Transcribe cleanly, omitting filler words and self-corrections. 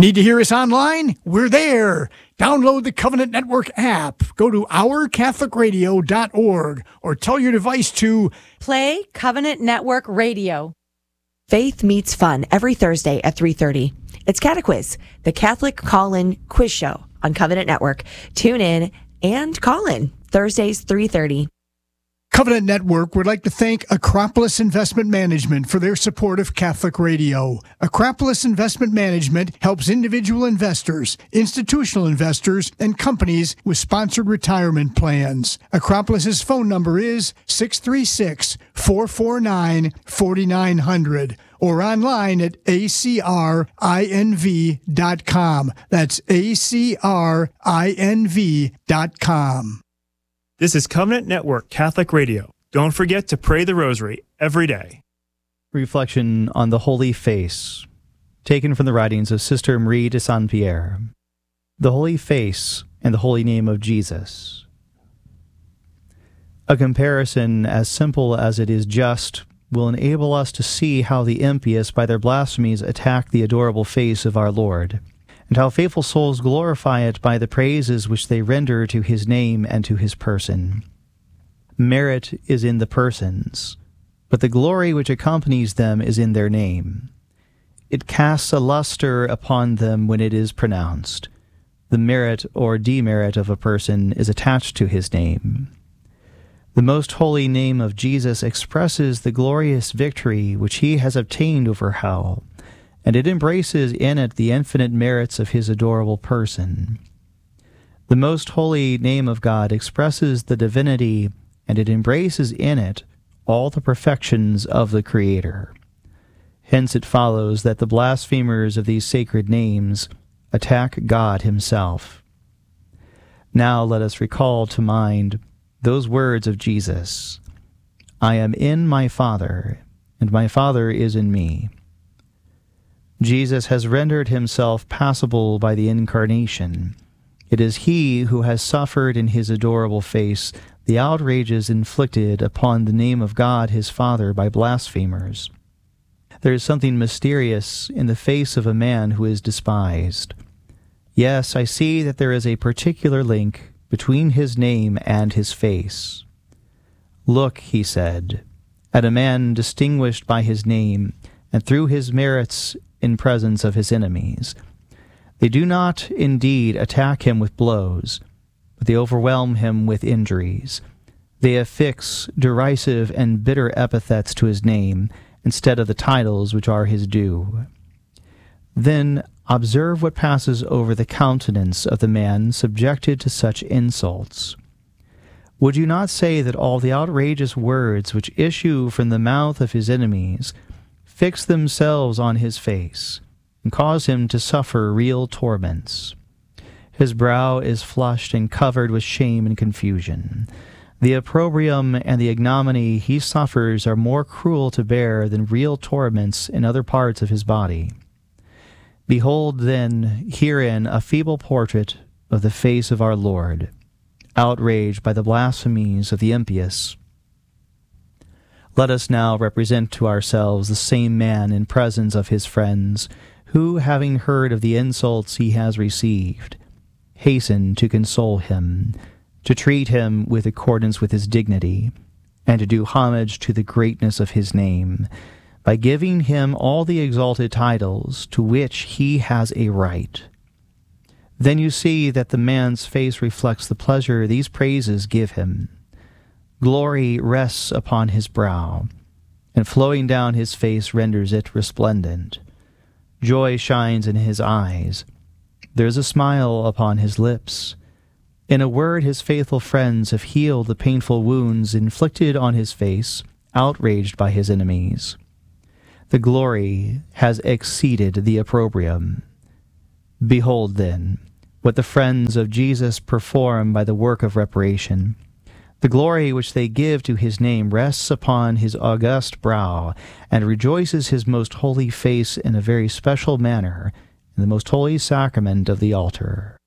Need to hear us online? We're there. Download the Covenant Network app. Go to ourcatholicradio.org or tell your device to play Covenant Network Radio. Faith Meets Fun every Thursday at 3:30. It's Catequiz, the Catholic call-in quiz show on Covenant Network. Tune in and call in Thursdays 3:30. Covenant Network would like to thank Acropolis Investment Management for their support of Catholic Radio. Acropolis Investment Management helps individual investors, institutional investors, and companies with sponsored retirement plans. Acropolis's phone number is 636-449-4900 or online at acrinv.com. That's acrinv.com. This is Covenant Network Catholic Radio. Don't forget to pray the Rosary every day. Reflection on the Holy Face, taken from the writings of Sister Marie de Saint Pierre. The Holy Face and the Holy Name of Jesus. A comparison as simple as it is just will enable us to see how the impious by their blasphemies attack the adorable face of our Lord, and how faithful souls glorify it by the praises which they render to his name and to his person. Merit is in the persons, but the glory which accompanies them is in their name. It casts a luster upon them when it is pronounced. The merit or demerit of a person is attached to his name. The most holy name of Jesus expresses the glorious victory which he has obtained over hell, and it embraces in it the infinite merits of his adorable person. The most holy name of God expresses the divinity, and it embraces in it all the perfections of the Creator. Hence it follows that the blasphemers of these sacred names attack God himself. Now let us recall to mind those words of Jesus, "I am in my Father, and my Father is in me." Jesus has rendered himself passible by the Incarnation. It is he who has suffered in his adorable face the outrages inflicted upon the name of God his Father by blasphemers. There is something mysterious in the face of a man who is despised. Yes, I see that there is a particular link between his name and his face. "Look," he said, "at a man distinguished by his name, and through his merits in presence of his enemies. They do not indeed attack him with blows, but they overwhelm him with injuries. They affix derisive and bitter epithets to his name instead of the titles which are his due. Then observe what passes over the countenance of the man subjected to such insults. Would you not say that all the outrageous words which issue from the mouth of his enemies fix themselves on his face, and cause him to suffer real torments? His brow is flushed and covered with shame and confusion. The opprobrium and the ignominy he suffers are more cruel to bear than real torments in other parts of his body. Behold, then, herein a feeble portrait of the face of our Lord, outraged by the blasphemies of the impious. Let us now represent to ourselves the same man in presence of his friends, who, having heard of the insults he has received, hasten to console him, to treat him with accordance with his dignity, and to do homage to the greatness of his name, by giving him all the exalted titles to which he has a right. Then you see that the man's face reflects the pleasure these praises give him. Glory rests upon his brow, and flowing down his face renders it resplendent. Joy shines in his eyes. There is a smile upon his lips. In a word, his faithful friends have healed the painful wounds inflicted on his face, outraged by his enemies. The glory has exceeded the opprobrium. Behold, then, what the friends of Jesus perform by the work of reparation. The glory which they give to his name rests upon his august brow, and rejoices his most holy face in a very special manner in the most holy sacrament of the altar.